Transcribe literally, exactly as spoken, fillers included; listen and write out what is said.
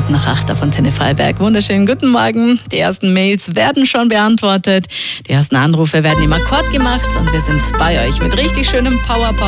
Minuten nach acht auf Antenne Freiberg. Wunderschönen guten Morgen. Die ersten Mails werden schon beantwortet. Die ersten Anrufe werden im Akkord gemacht und wir sind bei euch mit richtig schönem Power Pop.